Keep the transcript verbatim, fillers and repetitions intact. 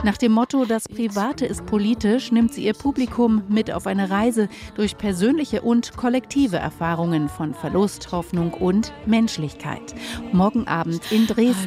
Nach dem Motto, das Private ist politisch, nimmt sie ihr Publikum mit auf eine Reise durch persönliche und kollektive Erfahrungen von Verlust, Hoffnung und Menschlichkeit. Morgen Abend in Dresden.